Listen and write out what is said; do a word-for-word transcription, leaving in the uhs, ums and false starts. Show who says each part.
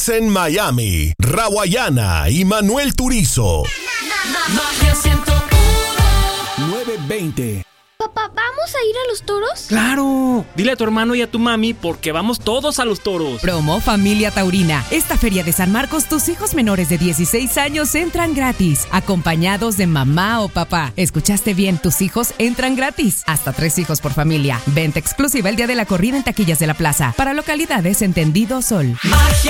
Speaker 1: En Miami, Rawayana y Manuel Turizo.
Speaker 2: Magia ciento uno.
Speaker 3: nueve veinte.
Speaker 4: Papá, ¿vamos a ir a los toros?
Speaker 3: ¡Claro! Dile a tu hermano y a tu mami porque vamos todos a los toros.
Speaker 5: Promo Familia Taurina. Esta feria de San Marcos, tus hijos menores de dieciséis años entran gratis, acompañados de mamá o papá. ¿Escuchaste bien? Tus hijos entran gratis. Hasta tres hijos por familia. Venta exclusiva el día de la corrida en taquillas de la plaza. Para localidades Entendido Sol.
Speaker 2: Magia